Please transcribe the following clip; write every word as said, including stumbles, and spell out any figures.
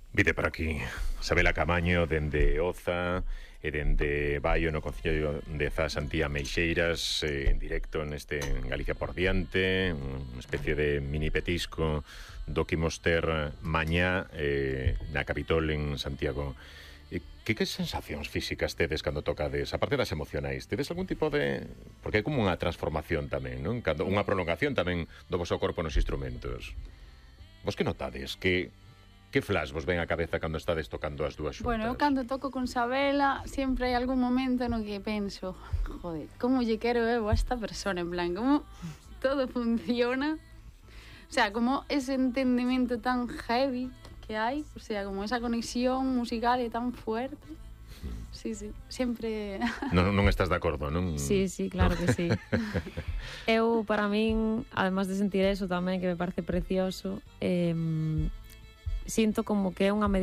Vide por aquí Sabela Camaño dende Oza e dende Baio no Concello de Zas Antía Meixeiras, eh, en directo neste Galicia por diante, unha especie de mini petisco do que imos ter mañá eh, na Capitol en Santiago. E que, que sensacións físicas tedes cando tocades, aparte das emocionais? Tedes algún tipo de... Porque hai como unha transformación tamén, non? Cando, unha prolongación tamén do vosso corpo nos instrumentos. Vos que notades? Que... Que flash vos ven á cabeza cando estades tocando as dúas xuntas? Bueno, eu cando toco con Sabela sempre hai algún momento no que penso, joder, como lle quero eu a esta persona, en plan, como todo funciona. O sea, como ese entendimento tan heavy que hai, o sea, como esa conexión musical é tan fuerte. Sí, sí, sempre... Non, non estás de acordo, non? Sí, sí, claro que sí. Eu, para min, además de sentir eso tamén, que me parece precioso, eh, sinto como que é unha meditación